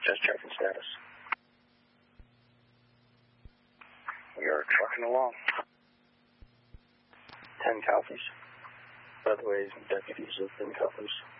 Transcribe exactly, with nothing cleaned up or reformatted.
Just checking status. We are trucking along. Ten copies. By the way, deputies have been copies.